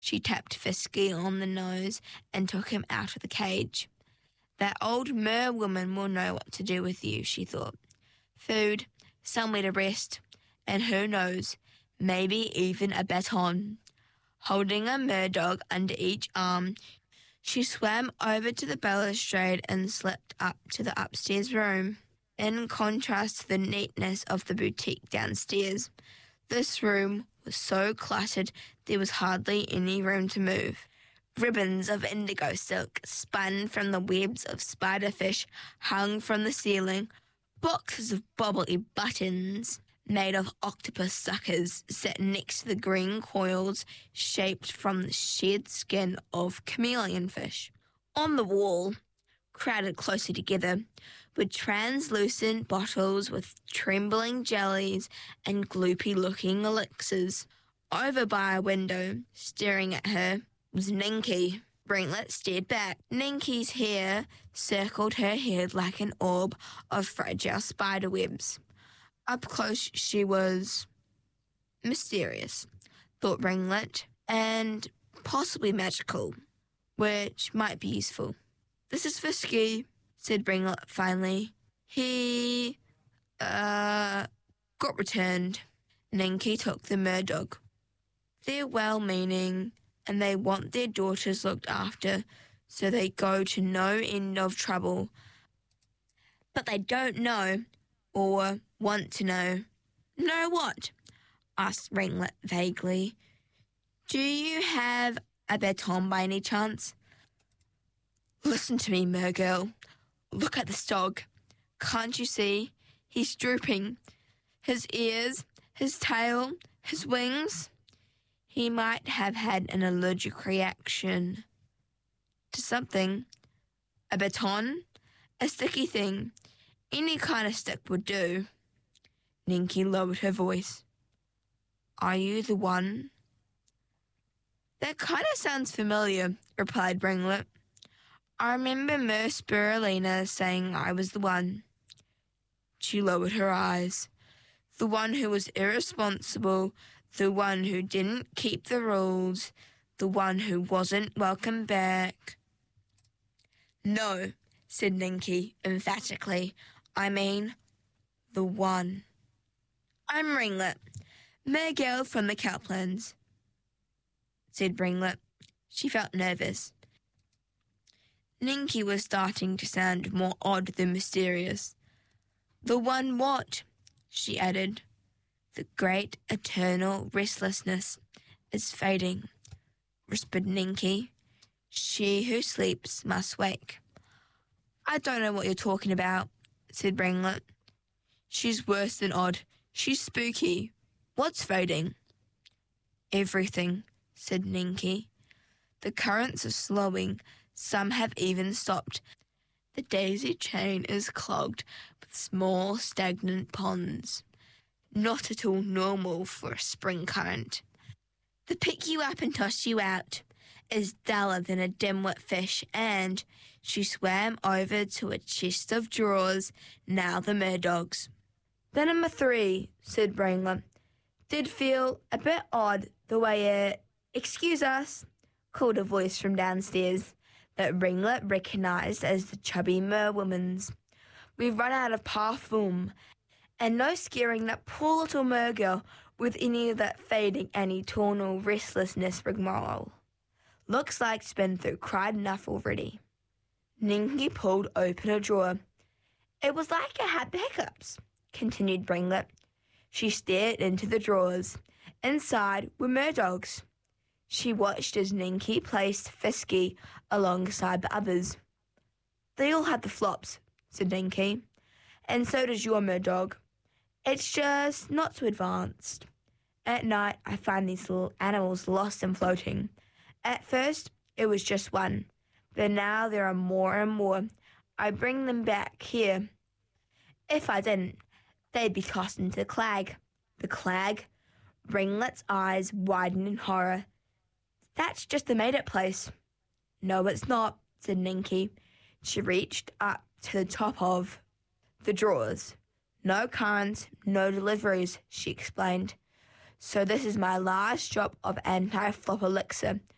She tapped Fisky on the nose and took him out of the cage. That old mer woman will know what to do with you, she thought. Food, somewhere to rest, and who knows, maybe even a baton. Holding a mer dog under each arm, she swam over to the balustrade and slipped up to the upstairs room. In contrast to the neatness of the boutique downstairs, this room was so cluttered there was hardly any room to move. Ribbons of indigo silk spun from the webs of spiderfish hung from the ceiling. Boxes of bubbly buttons made of octopus suckers sat next to the green coils shaped from the shed skin of chameleon fish. On the wall, crowded closely together, were translucent bottles with trembling jellies and gloopy-looking elixirs. Over by a window, staring at her, was Ninky. Brinklet stared back. Ninky's hair circled her head like an orb of fragile spiderwebs. Up close she was mysterious, thought Ringlet, and possibly magical, which might be useful. This is Fisky, said Ringlet finally. He, got returned. Ninky took the murdog. They're well-meaning, and they want their daughters looked after, so they go to no end of trouble. But they don't know, or want to know. Know what? Asked Ringlet vaguely. Do you have a baton by any chance? Listen to me, Mergirl. Look at this dog. Can't you see? He's drooping. His ears, his tail, his wings. He might have had an allergic reaction to something. A baton? A sticky thing. Any kind of stick would do. Ninky lowered her voice. Are you the one? That kind of sounds familiar, replied Ringlet. I remember Mer Spirulina saying I was the one. She lowered her eyes. The one who was irresponsible, the one who didn't keep the rules, the one who wasn't welcome back. No, said Ninky emphatically. I mean, the one. I'm Ringlet, Mergirl from the Cowplands, said Ringlet. She felt nervous. Ninky was starting to sound more odd than mysterious. The one what? She added. The great eternal restlessness is fading, whispered Ninky. She who sleeps must wake. I don't know what you're talking about, said Ringlet. She's worse than odd. She's spooky. What's fading? Everything, said Ninky. The currents are slowing. Some have even stopped. The daisy chain is clogged with small, stagnant ponds. Not at all normal for a spring current. The pick you up and toss you out is duller than a dimwit fish, and she swam over to a chest of drawers, now the Murdog's. The number 3, said Ringlet, did feel a bit odd the way it... Excuse us, called a voice from downstairs that Ringlet recognised as the chubby merwoman's. We've run out of parfum, and no scaring that poor little mergirl with any of that fading and eternal restlessness rigmarole. Looks like it's been through cried enough already. Ninky pulled open a drawer. It was like it had the hiccups, continued Ringlet. She stared into the drawers. Inside were merdogs. She watched as Ninky placed Fisky alongside the others. They all had the flops, said Ninky, and so does your murdog. It's just not so advanced. At night, I find these little animals lost and floating. At first, it was just one, but now there are more and more. I bring them back here. If I didn't, they'd be tossed into the clag. The clag? Ringlet's eyes widened in horror. That's just the made-up place. No, it's not, said Ninky. She reached up to the top of the drawers. No currents, no deliveries, she explained. So this is my last drop of anti-flop elixir.